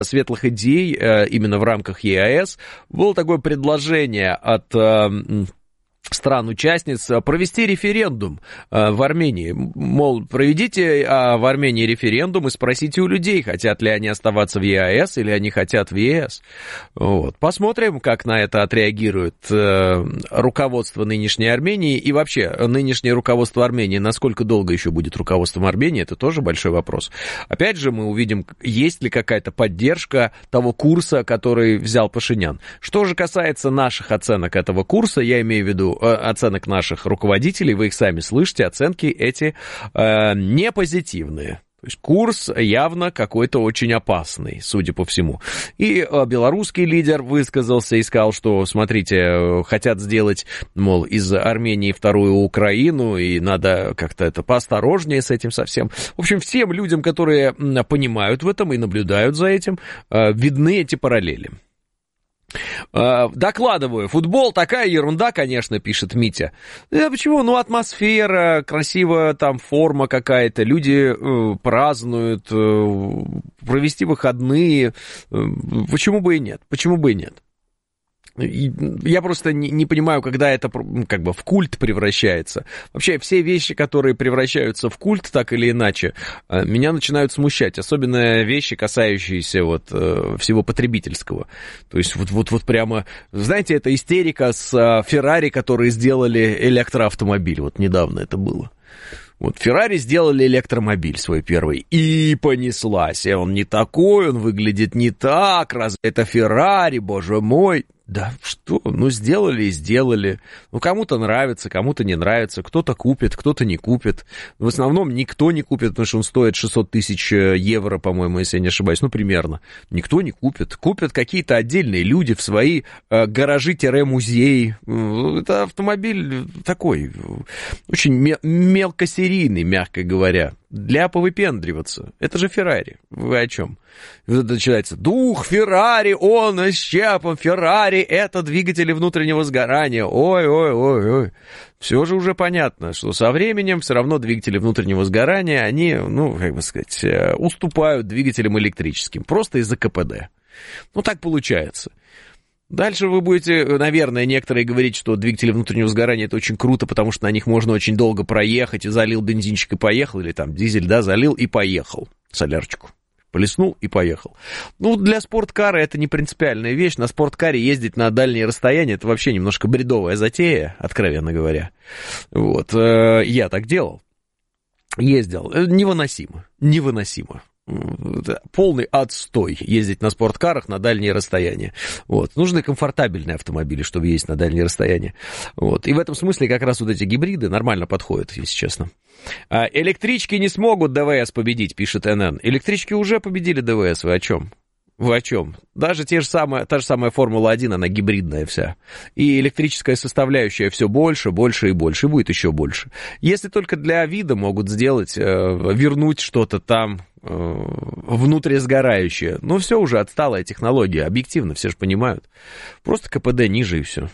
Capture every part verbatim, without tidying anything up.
светлых идей именно в рамках ЕАЭС. Было такое предложение от стран-участниц провести референдум в Армении. Мол, проведите в Армении референдум и спросите у людей, хотят ли они оставаться в ЕАЭС или они хотят в ЕС. Вот. Посмотрим, как на это отреагирует руководство нынешней Армении и вообще нынешнее руководство Армении. Насколько долго еще будет руководством Армении, это тоже большой вопрос. Опять же, мы увидим, есть ли какая-то поддержка того курса, который взял Пашинян. Что же касается наших оценок этого курса, я имею в виду оценок наших руководителей, вы их сами слышите, оценки эти э, не позитивные. То есть курс явно какой-то очень опасный, судя по всему. И э, белорусский лидер высказался и сказал, что, смотрите, хотят сделать, мол, из Армении вторую Украину, и надо как-то это поосторожнее с этим совсем. В общем, всем людям, которые понимают в этом и наблюдают за этим, э, видны эти параллели. Докладываю, футбол такая ерунда, конечно, пишет Митя. Да почему? Ну, атмосфера, красивая там форма какая-то, люди э, празднуют, э, провести выходные. Э, почему бы и нет? Почему бы и нет? Я просто не, не понимаю, когда это как бы в культ превращается. Вообще все вещи, которые превращаются в культ, так или иначе, меня начинают смущать. Особенно вещи, касающиеся вот всего потребительского. То есть вот, вот, вот прямо, знаете, это истерика с Феррари, которые сделали электроавтомобиль. Вот недавно это было. Вот Феррари сделали электромобиль свой первый, и понеслась. И он не такой, он выглядит не так, разве это Феррари, боже мой. Да что, ну сделали и сделали. Ну кому-то нравится, кому-то не нравится, кто-то купит, кто-то не купит. В основном никто не купит, потому что он стоит шестьсот тысяч евро, по-моему, если я не ошибаюсь, ну примерно. Никто не купит. Купят какие-то отдельные люди в свои э, гаражи-музеи. Это автомобиль такой, очень мелкосерийный, мягко говоря. Для повыпендриваться. Это же Феррари. Вы о чем? Вот это начинается. Дух Феррари, он исчерпан. Феррари — это двигатели внутреннего сгорания. Ой-ой-ой-ой. Все же уже понятно, что со временем все равно двигатели внутреннего сгорания, они, ну, как бы сказать, уступают двигателям электрическим. Просто из-за КПД. Ну, так получается. Дальше вы будете, наверное, некоторые говорить, что двигатели внутреннего сгорания — это очень круто, потому что на них можно очень долго проехать, и залил бензинчик и поехал, или там дизель, да, залил и поехал, солярочку. Полиснул и поехал. Ну, для спорткара это не принципиальная вещь. На спорткаре ездить на дальние расстояния — это вообще немножко бредовая затея, откровенно говоря. Вот, я так делал. Ездил. Невыносимо, невыносимо. Полный отстой ездить на спорткарах на дальние расстояния. Вот. Нужны комфортабельные автомобили, чтобы ездить на дальние расстояния. Вот. И в этом смысле как раз вот эти гибриды нормально подходят, если честно. А электрички не смогут ДВС победить, пишет эн эн. Электрички уже победили ДВС, вы о чем? Вы о чем? Даже те же самые, та же самая Формула один, она гибридная вся. И электрическая составляющая все больше, больше и больше, и будет еще больше. Если только для вида могут сделать, э, вернуть что-то там э, внутрисгорающее. Но все уже отсталая технология, объективно, все же понимают. Просто КПД ниже и все.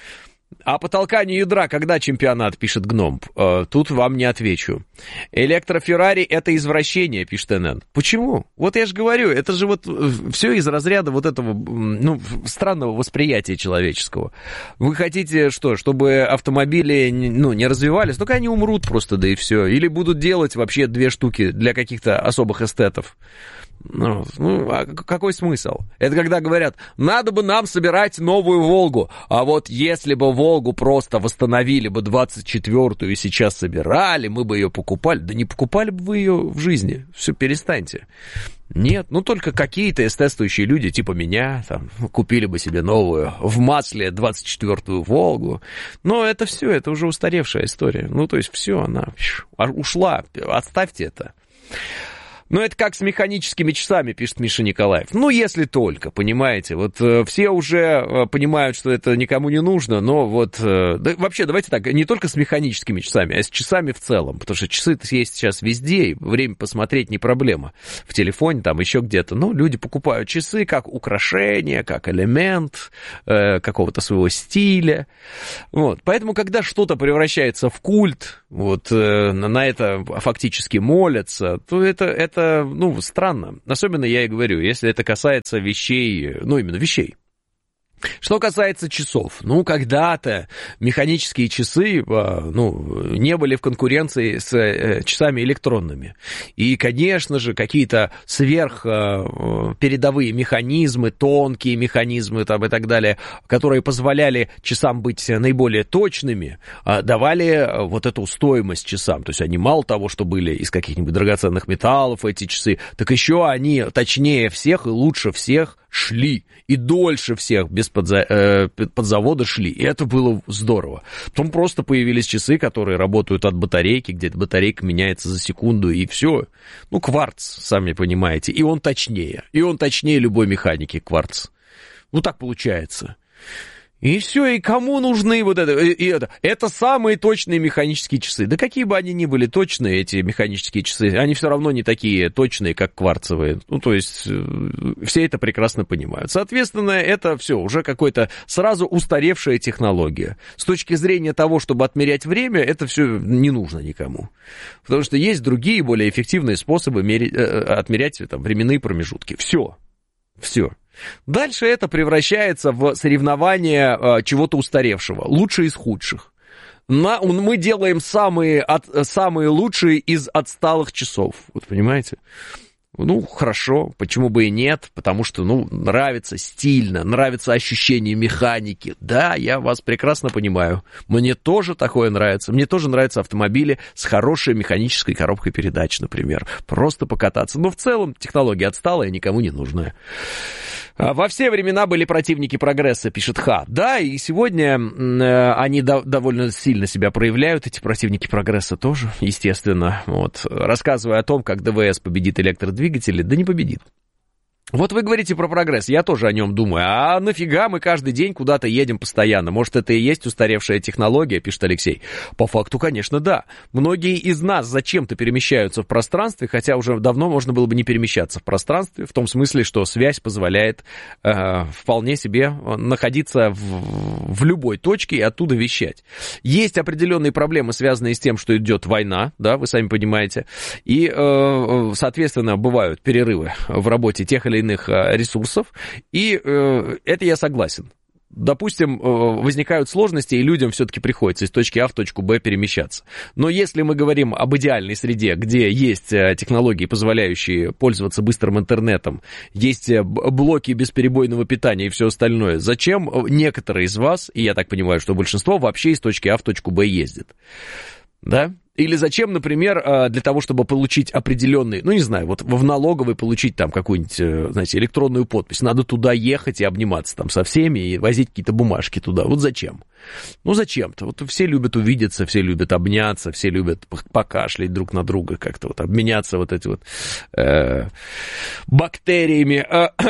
А по толканию ядра когда чемпионат, пишет Гном? Тут вам не отвечу. Электроферрари — это извращение, пишет эн эн. Почему? Вот я же говорю, это же вот все из разряда вот этого, ну, странного восприятия человеческого. Вы хотите что, чтобы автомобили, ну, не развивались? Только они умрут просто, да и все. Или будут делать вообще две штуки для каких-то особых эстетов. Ну, ну, а какой смысл? Это когда говорят, надо бы нам собирать новую «Волгу», а вот если бы «Волгу» просто восстановили бы двадцать четвёртую и сейчас собирали, мы бы ее покупали. Да не покупали бы вы ее в жизни. Все, перестаньте. Нет, ну только какие-то эстетствующие люди, типа меня, там, купили бы себе новую в масле двадцать четвёртую «Волгу». Но это все, это уже устаревшая история. Ну, то есть все, она ушла. Отставьте это. Ну, это как с механическими часами, пишет Миша Николаев. Ну, если только, понимаете. Вот э, все уже э, понимают, что это никому не нужно, но вот... Э, да, вообще, давайте так, не только с механическими часами, а с часами в целом. Потому что часы-то есть сейчас везде, и время посмотреть не проблема. В телефоне, там, еще где-то. Ну, люди покупают часы как украшение, как элемент э, какого-то своего стиля. Вот. Поэтому, когда что-то превращается в культ, вот, э, на это фактически молятся, то это... это это, ну, странно. Особенно, я и говорю, если это касается вещей, ну, именно вещей. Что касается часов, ну, когда-то механические часы, ну, не были в конкуренции с часами электронными. И, конечно же, какие-то сверхпередовые механизмы, тонкие механизмы там, и так далее, которые позволяли часам быть наиболее точными, давали вот эту стоимость часам. То есть они мало того, что были из каких-нибудь драгоценных металлов эти часы, так еще они точнее всех и лучше всех шли. И дольше всех без подза- э, подзавода шли. И это было здорово. Потом просто появились часы, которые работают от батарейки, где батарейка меняется за секунду, и все. Ну, кварц, сами понимаете. И он точнее. И он точнее любой механики, кварц. Ну, так получается. И все, и кому нужны вот это, и, и это? Это самые точные механические часы. Да какие бы они ни были точные, эти механические часы, они все равно не такие точные, как кварцевые. Ну, то есть, все это прекрасно понимают. Соответственно, это все уже какой-то сразу устаревшая технология. С точки зрения того, чтобы отмерять время, это все не нужно никому. Потому что есть другие, более эффективные способы мерить, отмерять там, временные промежутки. Все. Все. Дальше это превращается в соревнование э, чего-то устаревшего, лучшие из худших. На, мы делаем самые, от, самые лучшие из отсталых часов, вот понимаете? Ну, хорошо, почему бы и нет, потому что, ну, нравится стильно, нравится ощущение механики. Да, я вас прекрасно понимаю, мне тоже такое нравится, мне тоже нравятся автомобили с хорошей механической коробкой передач, например, просто покататься. Но в целом технология отсталая, никому не нужная. Во все времена были противники прогресса, пишет Ха. Да, и сегодня э, они до, довольно сильно себя проявляют, эти противники прогресса тоже, естественно. Вот, рассказывая о том, как ДВС победит электродвигатели, да не победит. Вот вы говорите про прогресс, я тоже о нем думаю. А нафига мы каждый день куда-то едем постоянно? Может, это и есть устаревшая технология, пишет Алексей. По факту, конечно, да. Многие из нас зачем-то перемещаются в пространстве, хотя уже давно можно было бы не перемещаться в пространстве, в том смысле, что связь позволяет э, вполне себе находиться в, в любой точке и оттуда вещать. Есть определенные проблемы, связанные с тем, что идет война, да, вы сами понимаете, и, э, соответственно, бывают перерывы в работе тех или иных ресурсов, и э, это я согласен. Допустим, э, возникают сложности, и людям все-таки приходится из точки А в точку Б перемещаться. Но если мы говорим об идеальной среде, где есть технологии, позволяющие пользоваться быстрым интернетом, есть блоки бесперебойного питания и все остальное, зачем некоторые из вас, и я так понимаю, что большинство, вообще из точки А в точку Б ездит? Да? Или зачем, например, для того, чтобы получить определенный, ну, не знаю, вот в налоговой получить там какую-нибудь, знаете, электронную подпись, надо туда ехать и обниматься там со всеми и возить какие-то бумажки туда. Вот зачем? Ну, зачем-то. Вот все любят увидеться, все любят обняться, все любят покашлять друг на друга, как-то вот обменяться вот эти вот э, бактериями.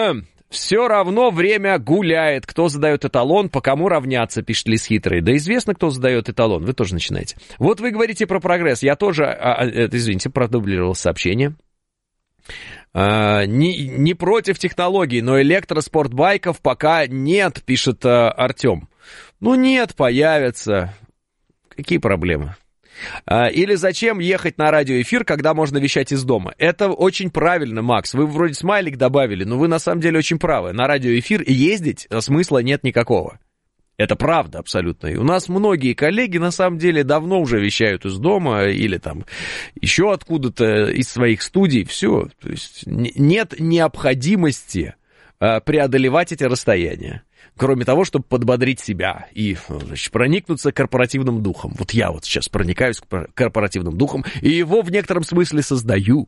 Все равно время гуляет. Кто задает эталон, по кому равняться, пишет Лис Хитрый. Да известно, кто задает эталон. Вы тоже начинаете. Вот вы говорите про прогресс. Я тоже, а, извините, продублировал сообщение. А, не, не против технологий, но электроспортбайков пока нет, пишет а, Артем. Ну нет, появятся. Какие проблемы? Или зачем ехать на радиоэфир, когда можно вещать из дома? Это очень правильно, Макс. Вы вроде смайлик добавили, но вы на самом деле очень правы. На радиоэфир ездить смысла нет никакого. Это правда абсолютно. И у нас многие коллеги на самом деле давно уже вещают из дома или там еще откуда-то из своих студий. Все. То есть нет необходимости преодолевать эти расстояния. Кроме того, чтобы подбодрить себя и, значит, проникнуться корпоративным духом. Вот я вот сейчас проникаюсь корпоративным духом и его в некотором смысле создаю.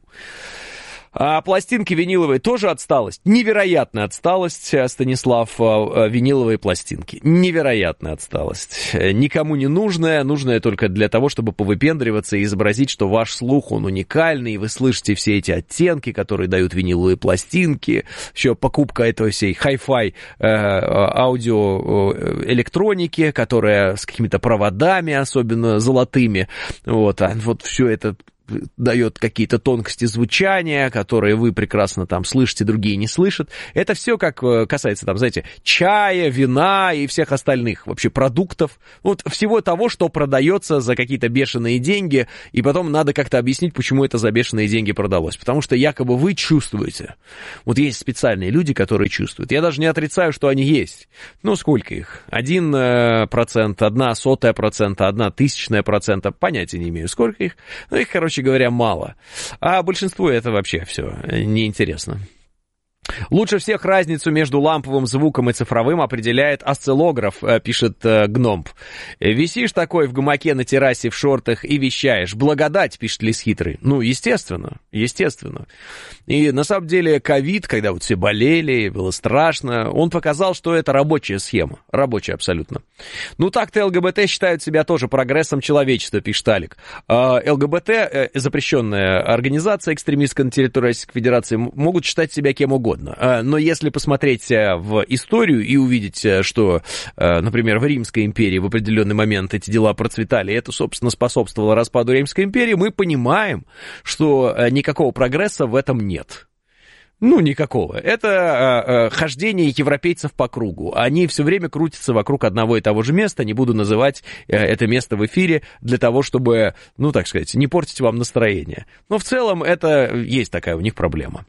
А пластинки виниловые тоже отсталость. Невероятная отсталость, Станислав, виниловые пластинки. Невероятная отсталость. Никому не нужная, нужная только для того, чтобы повыпендриваться и изобразить, что ваш слух, он уникальный, и вы слышите все эти оттенки, которые дают виниловые пластинки. Еще покупка этой всей хай-фай э, аудиоэлектроники, которая с какими-то проводами, особенно золотыми. Вот, а вот все это дает какие-то тонкости звучания, которые вы прекрасно там слышите, другие не слышат. Это все как касается, там, знаете, чая, вина и всех остальных вообще продуктов. Вот всего того, что продается за какие-то бешеные деньги, и потом надо как-то объяснить, почему это за бешеные деньги продалось. Потому что якобы вы чувствуете. Вот есть специальные люди, которые чувствуют. Я даже не отрицаю, что они есть. Ну, сколько их? Один процент, одна сотая процента, одна тысячная процента. Понятия не имею, сколько их. Ну, их, короче говоря, мало. А большинству это вообще все неинтересно. Лучше всех разницу между ламповым звуком и цифровым определяет осциллограф, пишет Гномб. Висишь такой в гамаке на террасе в шортах и вещаешь. Благодать, пишет Лис Хитрый. Ну, естественно, естественно. И на самом деле ковид, когда вот все болели, было страшно, он показал, что это рабочая схема. Рабочая абсолютно. Ну, так-то ЛГБТ считают себя тоже прогрессом человечества, пишет Алик. ЛГБТ, запрещенная организация экстремистская на территории Российской Федерации, могут считать себя кем угодно. Но если посмотреть в историю и увидеть, что, например, в Римской империи в определенный момент эти дела процветали, и это, собственно, способствовало распаду Римской империи, мы понимаем, что никакого прогресса в этом нет. Ну, никакого. Это хождение европейцев по кругу. Они все время крутятся вокруг одного и того же места. Не буду называть это место в эфире для того, чтобы, ну, так сказать, не портить вам настроение. Но в целом это есть такая у них проблема.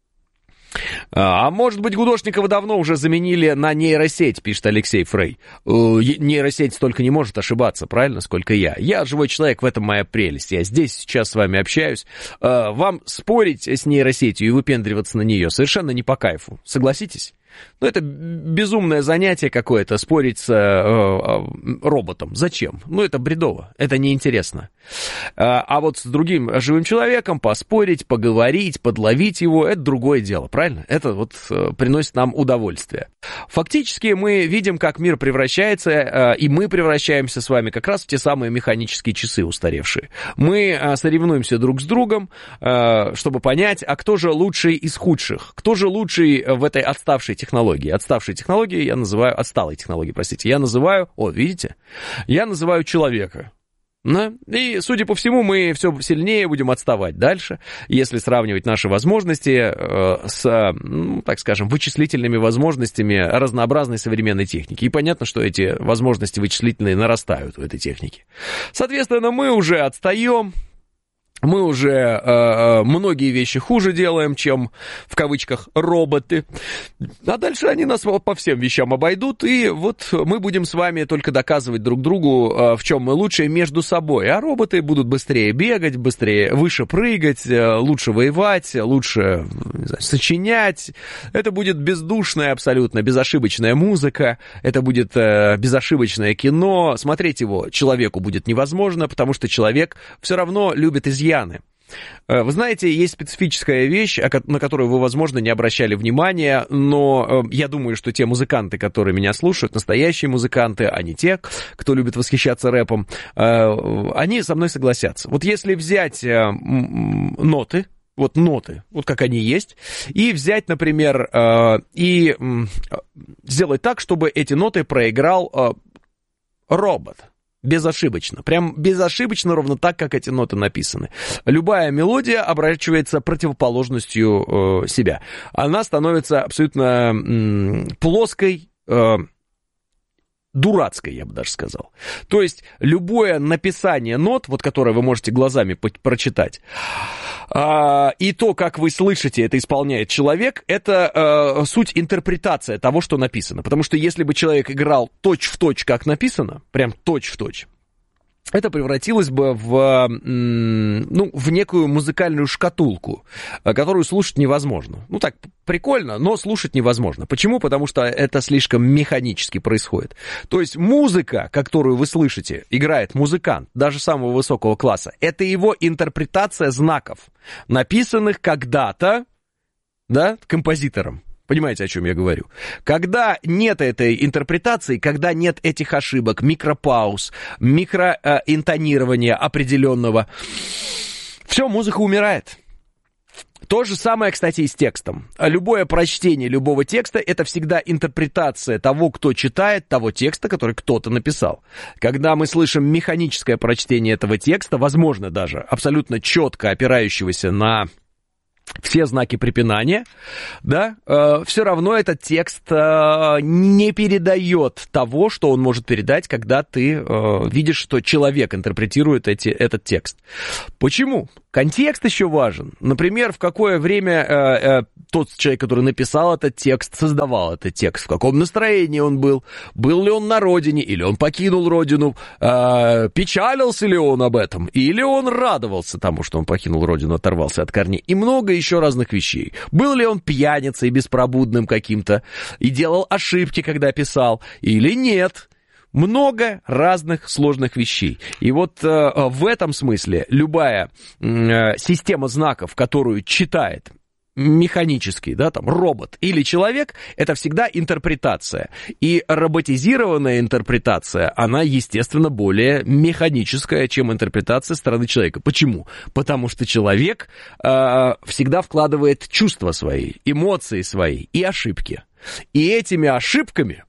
А может быть, Гудошникова давно уже заменили на нейросеть, пишет Алексей Фрей. Нейросеть столько не может ошибаться, правильно, сколько я. Я живой человек, в этом моя прелесть. Я здесь сейчас с вами общаюсь. Вам спорить с нейросетью и выпендриваться на нее совершенно не по кайфу. Согласитесь? Ну, это безумное занятие какое-то, спорить с э, э, роботом. Зачем? Ну, это бредово, это неинтересно. А, а вот с другим живым человеком поспорить, поговорить, подловить его, это другое дело, правильно? Это вот э, приносит нам удовольствие. Фактически мы видим, как мир превращается, э, и мы превращаемся с вами как раз в те самые механические часы устаревшие. Мы э, соревнуемся друг с другом, э, чтобы понять, а кто же лучший из худших, кто же лучший в этой отставшей технологии. Технологии. Отставшие технологии я называю, отсталые технологии, простите, я называю, о, видите, я называю человека. Да? И, судя по всему, мы все сильнее будем отставать дальше, если сравнивать наши возможности э, с, ну, так скажем, вычислительными возможностями разнообразной современной техники. И понятно, что эти возможности вычислительные нарастают у этой техники. Соответственно, мы уже отстаем. Мы уже э, многие вещи хуже делаем, чем, в кавычках, роботы. А дальше они нас по всем вещам обойдут, и вот мы будем с вами только доказывать друг другу, э, в чем мы лучше между собой. А роботы будут быстрее бегать, быстрее, выше прыгать, э, лучше воевать, лучше, не знаю, сочинять. Это будет бездушная, абсолютно безошибочная музыка, это будет э, безошибочное кино. Смотреть его человеку будет невозможно, потому что человек все равно любит изъяны. Вы знаете, есть специфическая вещь, на которую вы, возможно, не обращали внимания, но я думаю, что те музыканты, которые меня слушают, настоящие музыканты, а не те, кто любит восхищаться рэпом, они со мной согласятся. Вот если взять ноты, вот ноты, вот как они есть, и взять, например, и сделать так, чтобы эти ноты проиграл робот. Безошибочно. Прям безошибочно, ровно так, как эти ноты написаны. Любая мелодия оборачивается противоположностью э, себя. Она становится абсолютно м, плоской, э, дурацкой, я бы даже сказал. То есть любое написание нот, вот которое вы можете глазами по- прочитать, э, и то, как вы слышите, это исполняет человек, это э, суть интерпретация того, что написано. Потому что если бы человек играл точь-в-точь, как написано, прям точь-в-точь, это превратилось бы в, ну, в некую музыкальную шкатулку, которую слушать невозможно. Ну, так, прикольно, но слушать невозможно. Почему? Потому что это слишком механически происходит. То есть музыка, которую вы слышите, играет музыкант, даже самого высокого класса, это его интерпретация знаков, написанных когда-то, да, композитором. Понимаете, о чем я говорю? Когда нет этой интерпретации, когда нет этих ошибок, микропауз, микроинтонирования определенного, все, музыка умирает. То же самое, кстати, и с текстом. Любое прочтение любого текста — это всегда интерпретация того, кто читает, того текста, который кто-то написал. Когда мы слышим механическое прочтение этого текста, возможно даже абсолютно четко опирающегося на все знаки препинания, да, э, все равно этот текст э, не передает того, что он может передать, когда ты э, видишь, что человек интерпретирует эти, этот текст. Почему? Контекст еще важен. Например, в какое время э, э, тот человек, который написал этот текст, создавал этот текст, в каком настроении он был, был ли он на родине, или он покинул родину, э, печалился ли он об этом, или он радовался тому, что он покинул родину, оторвался от корней, и много еще разных вещей. Был ли он пьяницей беспробудным каким-то и делал ошибки, когда писал, или нет. Много разных сложных вещей. И вот э, в этом смысле любая э, система знаков, которую читает механический, да, там, робот или человек, это всегда интерпретация. И роботизированная интерпретация, она, естественно, более механическая, чем интерпретация со стороны человека. Почему? Потому что человек э, всегда вкладывает чувства свои, эмоции свои и ошибки. И этими ошибками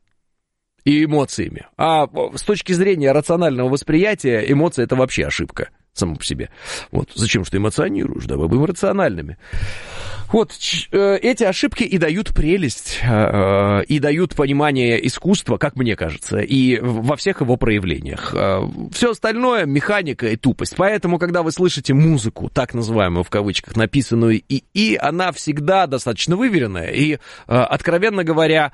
и эмоциями. А с точки зрения рационального восприятия, эмоция — это вообще ошибка само по себе. Вот зачем что эмоционируешь, давай будем рациональными. Вот эти ошибки и дают прелесть, и дают понимание искусства, как мне кажется, и во всех его проявлениях. Все остальное — механика и тупость. Поэтому, когда вы слышите музыку, так называемую в кавычках, написанную ИИ, она всегда достаточно выверенная и, откровенно говоря,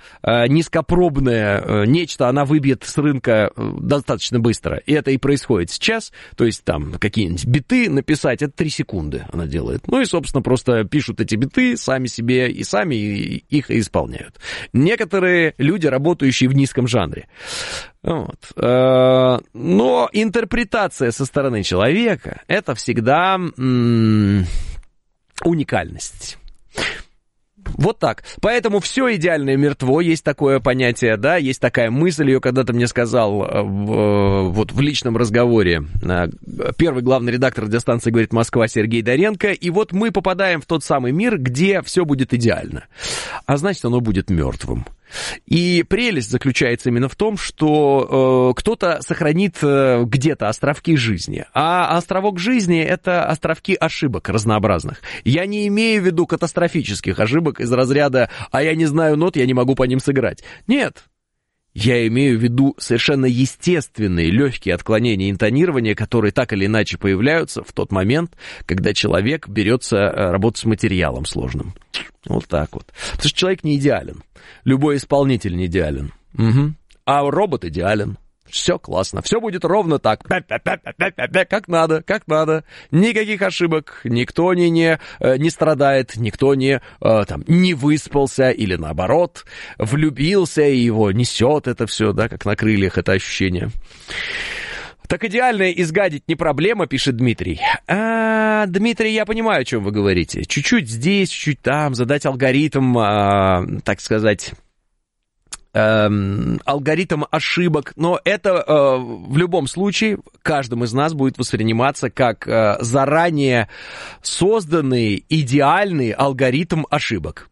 низкопробное нечто она выбьет с рынка достаточно быстро. И это и происходит сейчас. То есть там какие-нибудь биты написать, это три секунды она делает. Ну и, собственно, просто пишут эти биты сами себе и сами их и исполняют. Некоторые люди, работающие в низком жанре. Вот. Но интерпретация со стороны человека — это всегда м- уникальность. Вот так. Поэтому все идеальное мертво, есть такое понятие, да, есть такая мысль, ее когда-то мне сказал в, вот в личном разговоре первый главный редактор радиостанции «Говорит Москва» Сергей Доренко, и вот мы попадаем в тот самый мир, где все будет идеально, а значит, оно будет мертвым. И прелесть заключается именно в том, что э, кто-то сохранит э, где-то островки жизни, а островок жизни — это островки ошибок разнообразных. Я не имею в виду катастрофических ошибок из разряда «а я не знаю нот, я не могу по ним сыграть». Нет. Я имею в виду совершенно естественные легкие отклонения интонирования, которые так или иначе появляются в тот момент, когда человек берется работать с материалом сложным. Вот так вот. Потому что человек не идеален. Любой исполнитель не идеален. Угу. А робот идеален. Все классно. Все будет ровно так. Как надо, как надо. Никаких ошибок. Никто не, не, не страдает. Никто не, там, не выспался или, наоборот, влюбился, и его несет это все, да, как на крыльях это ощущение. Так идеальное изгадить не проблема, пишет Дмитрий. А, Дмитрий, я понимаю, о чем вы говорите. Чуть-чуть здесь, чуть-чуть там, задать алгоритм, а, так сказать, а, алгоритм ошибок. Но это а, в любом случае каждым из нас будет восприниматься как а, заранее созданный идеальный алгоритм ошибок.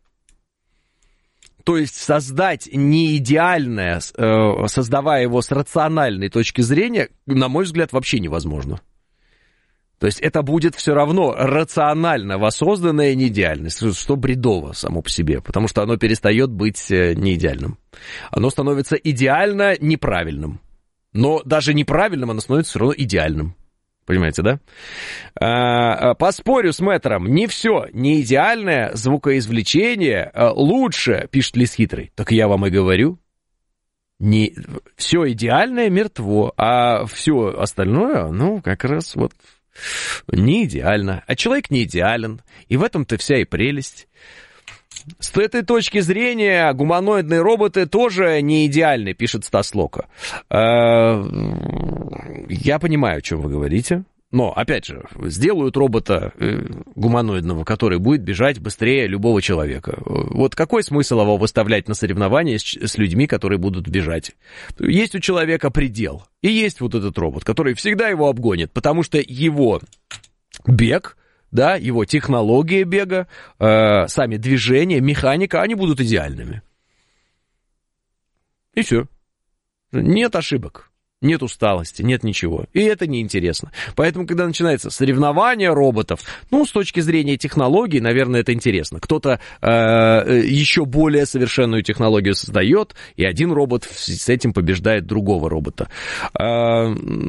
То есть создать неидеальное, создавая его с рациональной точки зрения, на мой взгляд, вообще невозможно. То есть это будет все равно рационально воссозданное неидеальность, что бредово само по себе, потому что оно перестает быть неидеальным. Оно становится идеально неправильным. Но даже неправильным оно становится все равно идеальным. Понимаете, да? А, поспорю с мэтром, не все, не идеальное звукоизвлечение лучше, пишет Лис Хитрый. Так я вам и говорю. Не, все идеальное мертво, а все остальное, ну, как раз вот не идеально. А человек не идеален, и в этом-то вся и прелесть. С этой точки зрения гуманоидные роботы тоже не идеальны, пишет Стас Лока. Я понимаю, о чем вы говорите. Но, опять же, сделают робота гуманоидного, который будет бежать быстрее любого человека. Вот какой смысл его выставлять на соревнования с, с людьми, которые будут бежать? Есть у человека предел. И есть вот этот робот, который всегда его обгонит, потому что его бег да, его технология бега, э, сами движения, механика, они будут идеальными. И все. Нет ошибок. Нет усталости, нет ничего. И это неинтересно. Поэтому, когда начинается соревнование роботов, ну, с точки зрения технологий, наверное, это интересно. Кто-то э, еще более совершенную технологию создает, и один робот с этим побеждает другого робота. Э,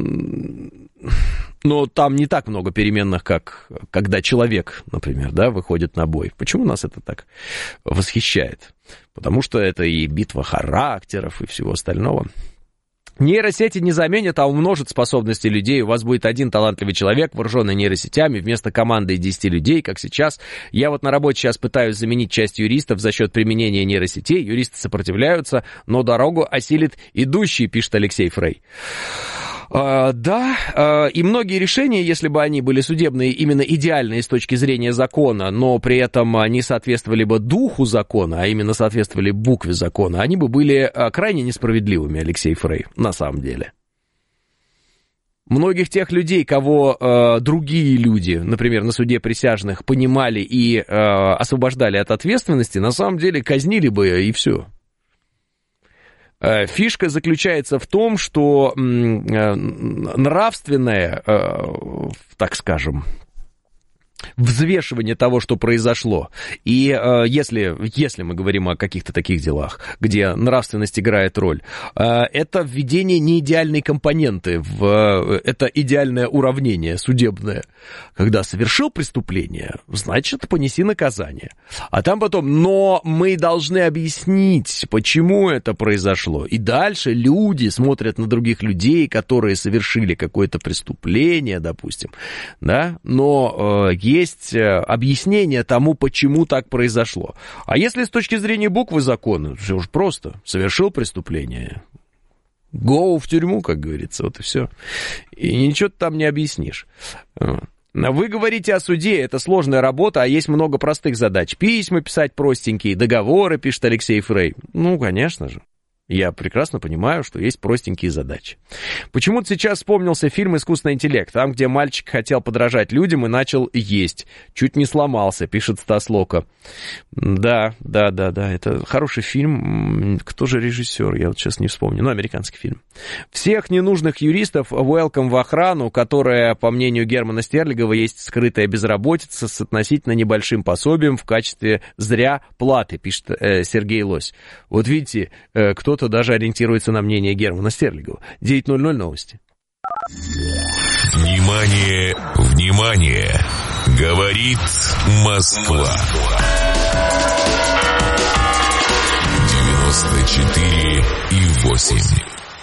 но там не так много переменных, как когда человек, например, да, выходит на бой. Почему нас это так восхищает? Потому что это и битва характеров, и всего остального. Нейросети не заменят, а умножат способности людей. У вас будет один талантливый человек, вооруженный нейросетями, вместо команды из десяти людей, как сейчас. Я вот на работе сейчас пытаюсь заменить часть юристов за счет применения нейросетей. Юристы сопротивляются, но дорогу осилит идущий, пишет Алексей Фрей. Uh, да, uh, и многие решения, если бы они были судебные, именно идеальные с точки зрения закона, но при этом они соответствовали бы духу закона, а именно соответствовали букве закона, они бы были uh, крайне несправедливыми, Алексей Фрей, на самом деле. Многих тех людей, кого uh, другие люди, например, на суде присяжных, понимали и uh, освобождали от ответственности, на самом деле казнили бы, и все. Фишка заключается в том, что нравственное, так скажем, взвешивание того, что произошло. И э, если, если мы говорим о каких-то таких делах, где нравственность играет роль, э, это введение неидеальной компоненты, в, э, это идеальное уравнение судебное. Когда совершил преступление, значит, понеси наказание. А там потом, но мы должны объяснить, почему это произошло. И дальше люди смотрят на других людей, которые совершили какое-то преступление, допустим, да, но э, есть объяснение тому, почему так произошло. А если с точки зрения буквы закона, все уж просто. Совершил преступление. Go в тюрьму, как говорится, вот и все. И ничего ты там не объяснишь. Вы говорите о суде, это сложная работа, а есть много простых задач. Письма писать простенькие, договоры, пишет Алексей Фрей. Ну, конечно же. Я прекрасно понимаю, что есть простенькие задачи. Почему-то сейчас вспомнился фильм «Искусственный интеллект», там, где мальчик хотел подражать людям и начал есть. Чуть не сломался, пишет Стас Лока. Да, да, да, да, это хороший фильм. Кто же режиссер? Я вот сейчас не вспомню. Ну, американский фильм. Всех ненужных юристов welcome в охрану, которая, по мнению Германа Стерлигова, есть скрытая безработица с относительно небольшим пособием в качестве зря платы, пишет э, Сергей Лось. Вот видите, э, кто-то даже ориентируется на мнение Германа Стерлигова. девять ноль ноль новости. Внимание, внимание! Говорит Москва. девяносто четыре и восемь.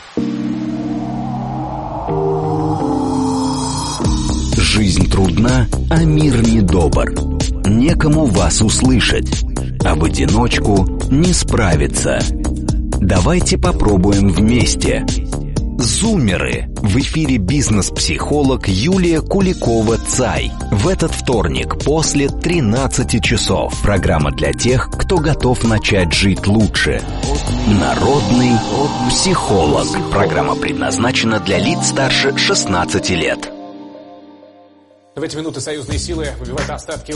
Жизнь трудна, а мир недобр. Некому вас услышать, а в одиночку не справиться. Давайте попробуем вместе. Зумеры. В эфире бизнес-психолог Юлия Куликова-Цай. В этот вторник после тринадцати часов. Программа для тех, кто готов начать жить лучше. Народный психолог. Программа предназначена для лиц старше шестнадцати лет. В эти минуты союзные силы выбивают остатки